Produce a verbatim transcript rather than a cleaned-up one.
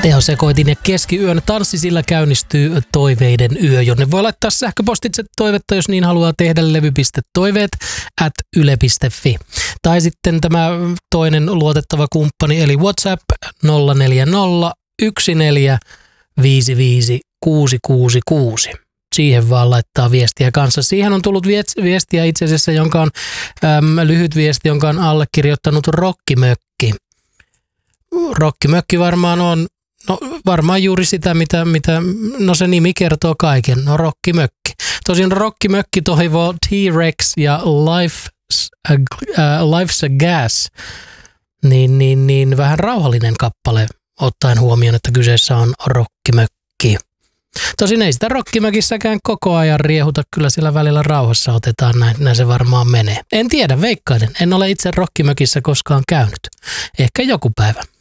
Teo Sekoitin ja Keskiyön tanssisilla käynnistyy toiveiden yö, jonne voi laittaa sähköpostitse toivetta, jos niin haluaa tehdä levy.toiveet at yle piste fi. Tai sitten tämä toinen luotettava kumppani eli WhatsApp nolla neljä nolla yksi neljä viisi viisi kuusi kuusi kuusi. Siihen vaan laittaa viestiä kanssa. Siihen on tullut viestiä itse asiassa, jonka on äm, lyhyt viesti, jonka on allekirjoittanut Rokkimökki. Rokkimökki varmaan on, no varmaan juuri sitä, mitä, mitä, no se nimi kertoo kaiken, no Rokkimökki. Tosin Rokkimökki toivoo T-Rex ja Life's a, uh, Life's a Gas, niin, niin, niin vähän rauhallinen kappale, ottaen huomioon, että kyseessä on Rokkimökki. Tosin ei sitä Rokkimökissäkään koko ajan riehuta, kyllä sillä välillä rauhassa otetaan, näin, näin se varmaan menee. En tiedä, veikkailen, en ole itse Rokkimökissä koskaan käynyt. Ehkä joku päivä.